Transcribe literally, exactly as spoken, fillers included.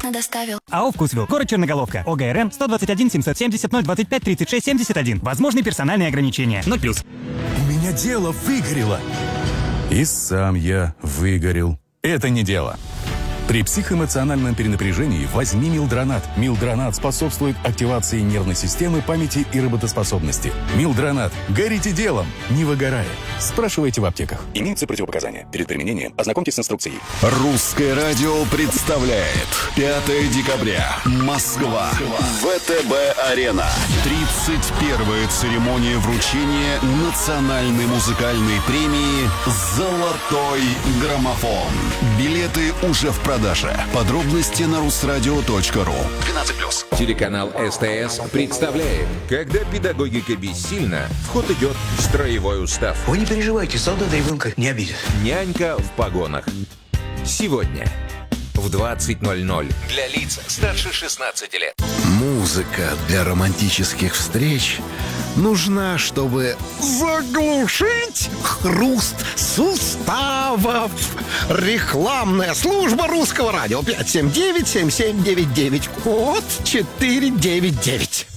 бесплатно доставил. АО «Вкусвилл», город Черноголовка, ОГРН сто двадцать один семьсот семьдесят ноль двадцать пять тридцать шесть семьдесят один. Возможны персональные ограничения. ноль плюс. У меня дело выгорело. И сам я выгорел. Это не дело. При психоэмоциональном перенапряжении возьми Милдронат. Милдронат способствует активации нервной системы, памяти и работоспособности. Милдронат. Горите делом, не выгорая. Спрашивайте в аптеках. Имеются противопоказания. Перед применением ознакомьтесь с инструкцией. Русское радио представляет пятое декабря. Москва. ВТБ-арена. тридцать первая церемония вручения национальной музыкальной премии «Золотой граммофон». Билеты уже в продаже. Подробности на русрадио точка ру. двенадцать плюс. Телеканал СТС представляет, когда педагогика бессильна, в ход идет строевой устав. Вы не переживайте, солдат ребенка не обидит. Нянька в погонах. Сегодня в двадцать ноль ноль для лиц старше шестнадцати лет. Музыка для романтических встреч нужна, чтобы заглушить хруст суставов. Рекламная служба русского радио. Пять семь девять семь семь девять девять. Код четыре девять девять.